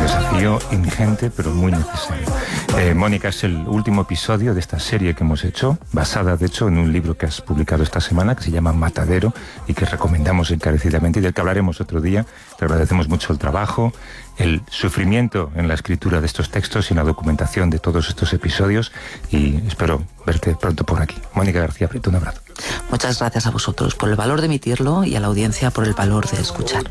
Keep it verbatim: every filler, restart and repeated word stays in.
desafío ingente, pero muy necesario. Eh, Mónica, es el último episodio de esta serie que hemos hecho, basada, de hecho, en un libro que has publicado esta semana, que se llama Matadero, y que recomendamos encarecidamente, y del que hablaremos otro día. Te agradecemos mucho el trabajo, el sufrimiento en la escritura de estos textos y en la documentación de todos estos episodios, y espero verte pronto por aquí. Mónica García Prieto, un abrazo. Muchas gracias a vosotros por el valor de emitirlo y a la audiencia por el valor de escuchar.